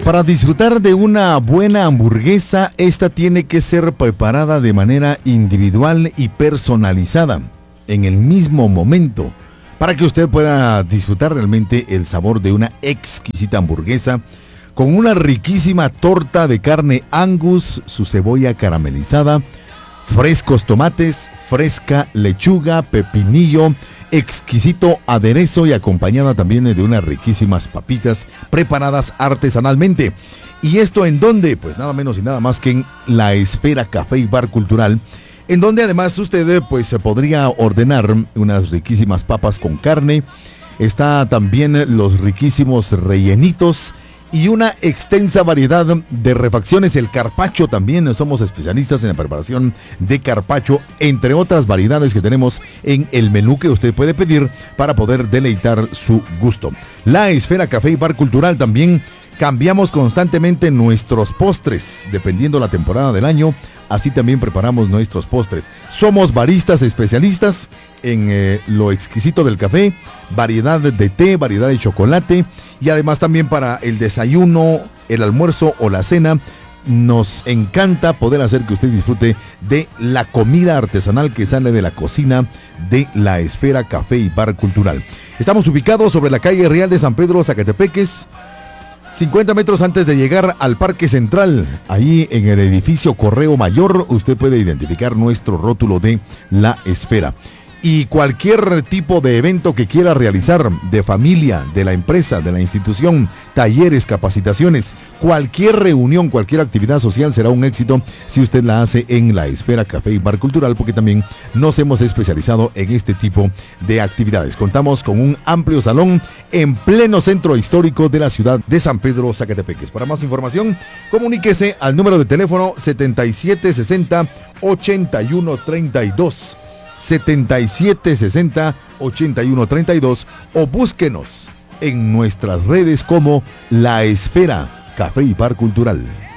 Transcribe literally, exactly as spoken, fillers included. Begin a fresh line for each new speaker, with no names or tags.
para disfrutar de una buena hamburguesa, esta tiene que ser preparada de manera individual y personalizada en el mismo momento, para que usted pueda disfrutar realmente el sabor de una exquisita hamburguesa con una riquísima torta de carne Angus, su cebolla caramelizada, frescos tomates, fresca lechuga, pepinillo, exquisito aderezo y acompañada también de unas riquísimas papitas preparadas artesanalmente. ¿Y esto en dónde? Pues nada menos y nada más que en La Esfera Café y Bar Cultural, en donde además usted pues podría ordenar unas riquísimas papas con carne. Está también los riquísimos rellenitos y una extensa variedad de refacciones. El carpaccio también, somos especialistas en la preparación de carpaccio, entre otras variedades que tenemos en el menú que usted puede pedir para poder deleitar su gusto. La Esfera Café y Bar Cultural también cambiamos constantemente nuestros postres, dependiendo la temporada del año. Así también preparamos nuestros postres. Somos baristas especialistas en eh, lo exquisito del café, variedad de té, variedad de chocolate y además también para el desayuno, el almuerzo o la cena. Nos encanta poder hacer que usted disfrute de la comida artesanal que sale de la cocina de La Esfera Café y Bar Cultural. Estamos ubicados sobre la calle Real de San Pedro, Zacatepeques, cincuenta metros antes de llegar al Parque Central. Ahí en el edificio Correo Mayor usted puede identificar nuestro rótulo de La Esfera. Y cualquier tipo de evento que quiera realizar, de familia, de la empresa, de la institución, talleres, capacitaciones, cualquier reunión, cualquier actividad social será un éxito si usted la hace en La Esfera Café y Bar Cultural, porque también nos hemos especializado en este tipo de actividades. Contamos con un amplio salón en pleno centro histórico de la ciudad de San Pedro, Zacatepeques. Para más información, comuníquese al número de teléfono setenta y siete sesenta, ochenta y uno treinta y dos. setenta y siete sesenta, ochenta y uno treinta y dos o búsquenos en nuestras redes como La Esfera Café y Bar Cultural.